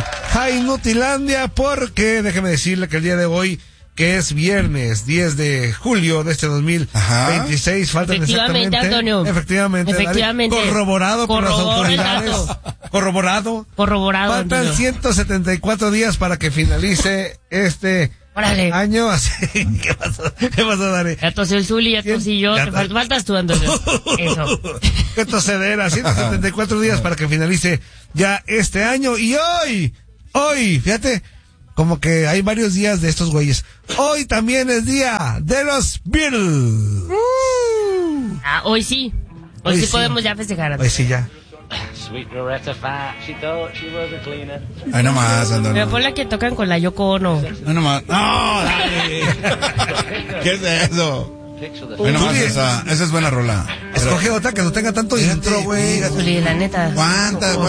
Jainutilandia, porque déjeme decirle que el día de hoy, que es viernes 10 de julio de este 2026, faltan exactamente, Antonio. Efectivamente, corroborado por las autoridades, corroborado, faltan Antonio. 174 días para que finalice este año, así. ¿Qué pasó, Dani? Ya tosió el Zuli, ya tosí yo, te faltas tú, Antonio. Eso. Qué tosedera, 174 días para que finalice ya este año, y hoy, fíjate, como que hay varios días de estos güeyes. Hoy también es día de los Beatles. Hoy sí. Hoy sí podemos ya festejar. Hoy sí ya. Ay, nomás, Antonio. Pero por la que tocan con la Yoko Ono. Ay, nomás. No, dale. ¿Qué es eso? Ay, nomás, esa es buena rola. Escoge otra que no tenga tanto intro, güey. La neta. ¿Cuántas?